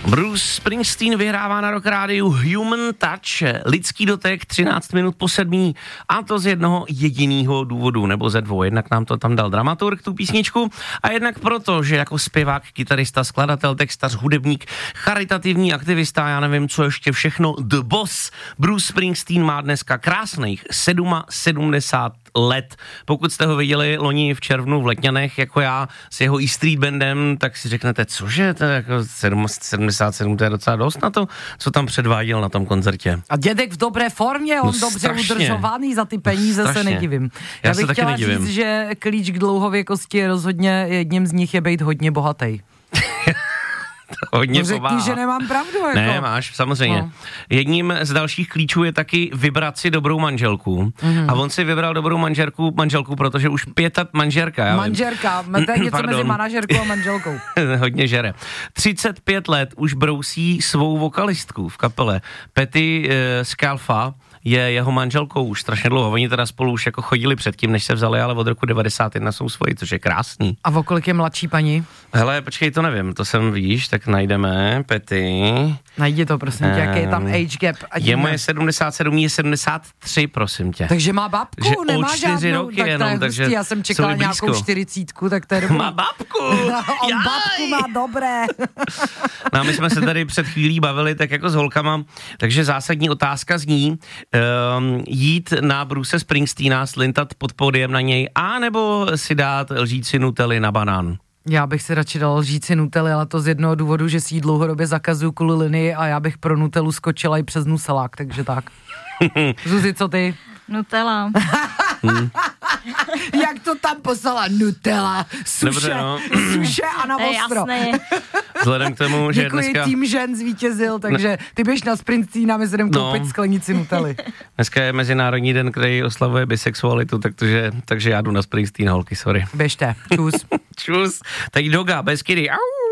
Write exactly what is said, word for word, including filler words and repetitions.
Bruce Springsteen vyhrává na Rock Rádiu Human Touch, lidský dotek, třináct minut po sedmí, a to z jednoho jediného důvodu, nebo ze dvou. Jednak nám to tam dal dramaturg, tu písničku, a jednak proto, že jako zpěvák, kytarista, skladatel, textař, hudebník, charitativní aktivista, já nevím, co ještě všechno, The Boss, Bruce Springsteen má dneska krásných sedmdesát sedm let. Pokud jste ho viděli loni v červnu v Letňanech, jako já, s jeho E Street Bandem, tak si řeknete, cože, to je jako sedmdesát sedm, to je docela dost na to, co tam předváděl na tom koncertě. A dědek v dobré formě, on no, dobře strašně. udržovaný, za ty peníze no, se nedivím. Já, já bych chtěla nedivím. říct, že klíč k dlouhověkosti je rozhodně, jedním z nich je být hodně bohatý. Hodně no řekni, pomáhá. Že nemám pravdu. Jako. Ne, máš, samozřejmě. No. Jedním z dalších klíčů je taky vybrat si dobrou manželku. Mm. A on si vybral dobrou manželku, manželku, protože už pětat manžerka. Já manžerka, to je něco Pardon. mezi manažerkou a manželkou. Hodně žere. třicet pět let už brousí svou vokalistku v kapele. Patty uh, Scialfa je jeho manželkou už strašně dlouho. Oni teda spolu už jako chodili předtím, než se vzali, ale od roku devadesát jedna jsou svoji, což je krásný. A o kolik je mladší paní? Hele, počkej, to nevím, to jsem, vidíš, tak najdeme Patty. Najdi to, prosím tě, jaký je tam age gap. Je moje sedmdesát sedm, je sedmdesát tři, prosím tě. Takže má babku, že nemá žádnou, roky tak jenom, to je takže hustý, já jsem čekala nějakou čtyřicítku, tak to je dobrý. Má babku! On Jaj. babku má dobré. No, my jsme se tady před chvílí bavili tak jako s holkama, takže zásadní otázka zní, um, jít na Bruce Springsteena, slintat pod pódiem na něj, a nebo si dát lžíci Nutelly na banán? Já bych si radši dal lžíci Nutelly, ale to z jednoho důvodu, že si ji dlouhodobě zakazuju kvůli linii a já bych pro Nutellu skočila i přes Nuselák, takže tak. Zuzi, co ty? Nutella. Hmm. Jak to tam poslala? Nutella, suše, Dobře, no. suše a na ostro. Vzhledem k tomu, že Děkuji, dneska... tým žen zvítězil, takže ty běž na Springsteena, my se jdem koupit no. sklenici Nutelly. Dneska je Mezinárodní den, který oslavuje bisexualitu, takže, takže já jdu na Springsteen, holky, sorry. Běžte, čus. Čus. Teď Doga, bez kidy. Au.